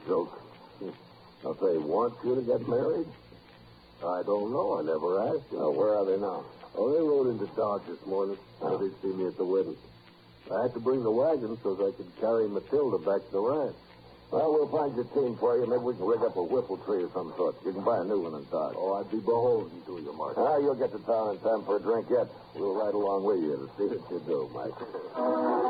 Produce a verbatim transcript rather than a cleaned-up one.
joke. Don't they want you to get married? I don't know. I never asked him. Oh, where are they now? Oh, they rode into Dodge this morning. Oh. They'd see me at the wedding. I had to bring the wagon so that I could carry Matilda back to the ranch. Well, we'll find your team for you. Maybe we can rig up a whiffle tree of some sort. You can buy a new one in Dodge. Oh, I'd be beholden to you, Mark. Ah, you'll get to town in time for a drink yet. We'll ride along with you to see what you do, Mike.